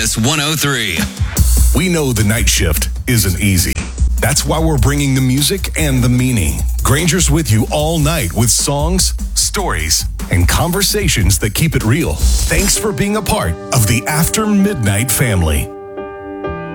Kiss 103. We know the night shift isn't easy. That's why we're bringing the music and the meaning. Granger's with you all night with songs, stories, and conversations that keep it real. Thanks for being a part of the After Midnight family.